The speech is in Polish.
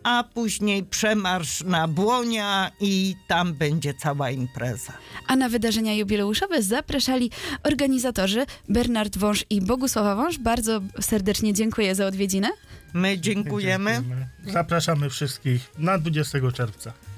a później przemarsz na Błonia i tam będzie cała impreza. A na wydarzenia jubileuszowe zapraszali organizatorzy Bernard Wąż i Bogusława Wąż. Bardzo serdecznie dziękuję za odwiedzinę. My dziękujemy. Zapraszamy wszystkich na 20 czerwca.